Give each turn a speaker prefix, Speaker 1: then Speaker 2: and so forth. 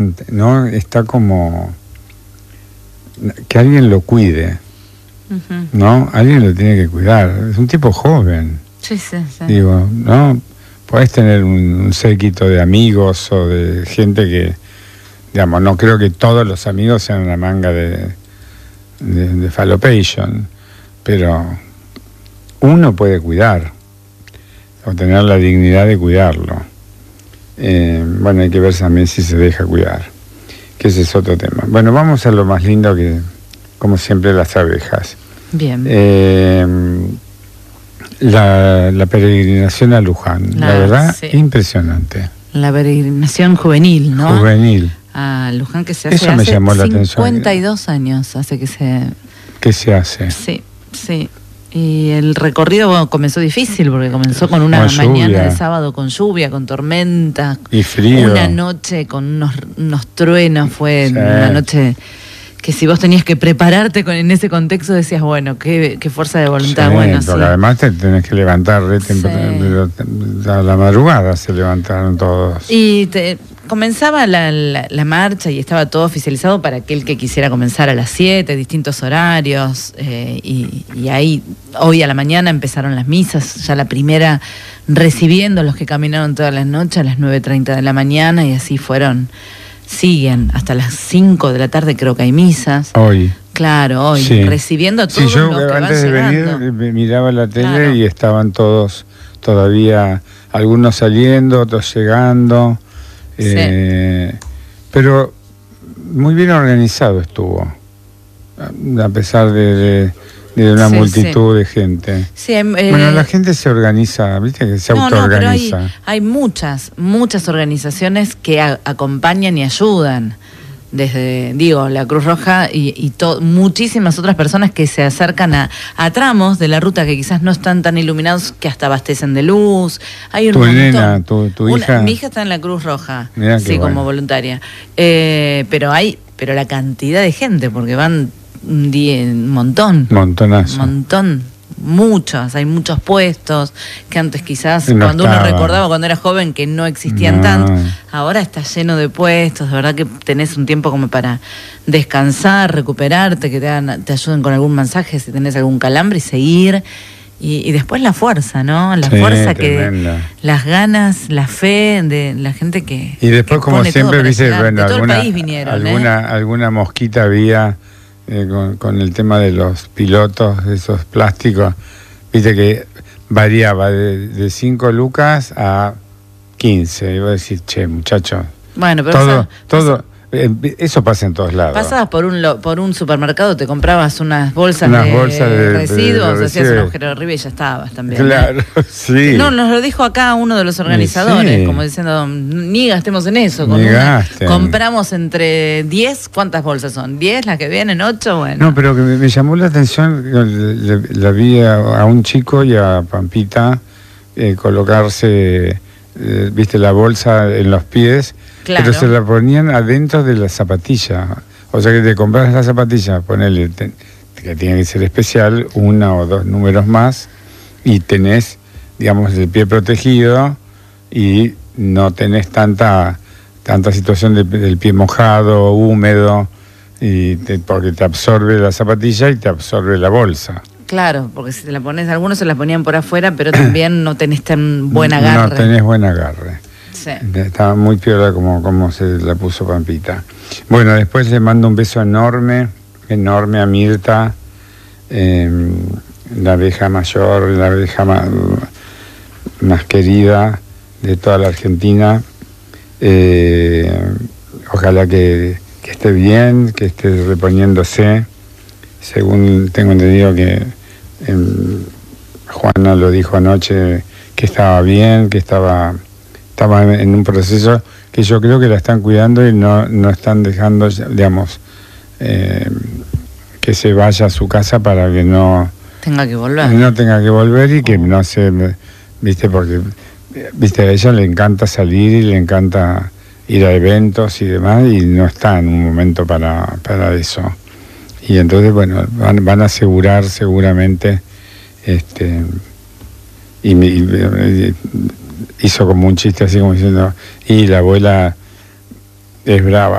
Speaker 1: ¿no? Está como que alguien lo cuide, ¿no? Alguien lo tiene que cuidar. Es un tipo joven.
Speaker 2: Sí.
Speaker 1: Digo, ¿no? Podés tener un séquito de amigos o de gente que, digamos, no creo que todos los amigos sean una manga de falopation, pero uno puede cuidar o tener la dignidad de cuidarlo. Bueno, hay que ver también si se deja cuidar, que ese es otro tema. Bueno, vamos a lo más lindo, que como siempre, las abejas.
Speaker 2: Bien.
Speaker 1: La peregrinación a Luján, la verdad, sí, impresionante.
Speaker 2: La peregrinación juvenil, ¿no?
Speaker 1: Juvenil.
Speaker 2: A Luján, que se hace
Speaker 1: Eso me
Speaker 2: hace
Speaker 1: llamó la
Speaker 2: 52 años hace que se...
Speaker 1: ¿Qué se hace?
Speaker 2: Sí. Y el recorrido, bueno, comenzó difícil, porque comenzó con una mañana de sábado con lluvia, con tormenta.
Speaker 1: Y frío.
Speaker 2: Una noche con unos truenos, fue una noche que si vos tenías que prepararte en ese contexto decías, bueno, qué fuerza de voluntad.
Speaker 1: Sí,
Speaker 2: bueno,
Speaker 1: porque además te tenés que levantar a la madrugada, se levantaron todos.
Speaker 2: Y comenzaba la marcha y estaba todo oficializado para aquel que quisiera comenzar a las 7, distintos horarios, y ahí, hoy a la mañana empezaron las misas, ya la primera recibiendo a los que caminaron todas las noches a las 9:30 de la mañana, y así siguen hasta las 5 de la tarde, creo que hay misas.
Speaker 1: Hoy.
Speaker 2: Claro, hoy,
Speaker 1: sí,
Speaker 2: recibiendo a todos
Speaker 1: yo
Speaker 2: los que
Speaker 1: antes
Speaker 2: van
Speaker 1: de
Speaker 2: llegando.
Speaker 1: venir miraba la tele,
Speaker 2: claro,
Speaker 1: y estaban todos todavía, algunos saliendo, otros llegando, pero muy bien organizado estuvo, a pesar de una multitud de gente.
Speaker 2: Sí,
Speaker 1: bueno, la gente se organiza, viste que se autoorganiza.
Speaker 2: Pero hay muchas organizaciones que acompañan y ayudan. Desde, la Cruz Roja y muchísimas otras personas que se acercan a tramos de la ruta que quizás no están tan iluminados, que hasta abastecen de luz. Hay un montón.
Speaker 1: Nena, tu hija.
Speaker 2: Mi hija está en la Cruz Roja,
Speaker 1: sí,
Speaker 2: como voluntaria. Pero la cantidad de gente, porque van un montón.
Speaker 1: Montonazo.
Speaker 2: Muchos, hay muchos puestos que antes quizás cuando uno recordaba cuando era joven que no existían tanto, ahora está lleno de puestos, de verdad que tenés un tiempo como para descansar, recuperarte, que te ayuden con algún masaje si tenés algún calambre, y seguir, y después la fuerza, ¿no? La fuerza
Speaker 1: tremenda.
Speaker 2: Las ganas, la fe de la gente que...
Speaker 1: Y después, que como siempre, dice, bueno,
Speaker 2: de todo el país vinieron,
Speaker 1: alguna mosquita había... con el tema de los pilotos, de esos plásticos, viste que variaba de 5 lucas a 15. Y vos decís, che, muchachos.
Speaker 2: Bueno, pero
Speaker 1: eso pasa en todos lados.
Speaker 2: Pasabas por un supermercado, te comprabas unas bolsas de residuos, hacías un agujero arriba y ya estabas también.
Speaker 1: Claro, sí.
Speaker 2: No, nos lo dijo acá uno de los organizadores, como diciendo, ni gastemos en eso. Compramos entre 10, ¿cuántas bolsas son? ¿10 las que vienen? ¿8? Bueno.
Speaker 1: No, pero que me llamó la atención, la vi a un chico y a Pampita colocarse, viste, la bolsa en los pies. Claro. Pero se la ponían adentro de la zapatilla. O sea que te compras la zapatilla, ponele, que tiene que ser especial, 1 o 2 números más, y tenés, digamos, el pie protegido y no tenés tanta situación del pie mojado, húmedo, porque te absorbe la zapatilla y te absorbe la bolsa.
Speaker 2: Claro, porque si te la pones, algunos se la ponían por afuera, pero también no tenés tan buen agarre.
Speaker 1: No tenés buen agarre.
Speaker 2: Sí.
Speaker 1: Estaba muy piola como se la puso Pampita. Bueno, después le mando un beso enorme a Mirta, la abeja mayor, la abeja más querida de toda la Argentina. Ojalá que esté bien, que esté reponiéndose. Según tengo entendido que Juana lo dijo anoche, que estaba bien, que estaba en un proceso que yo creo que la están cuidando y no están dejando, digamos, que se vaya a su casa para que no
Speaker 2: tenga que volver.
Speaker 1: No tenga que volver y que no se, viste, porque viste, a ella le encanta salir y le encanta ir a eventos y demás, y no está en un momento para eso. Y entonces, bueno, van a asegurar seguramente, hizo como un chiste así como diciendo, y la abuela Es brava.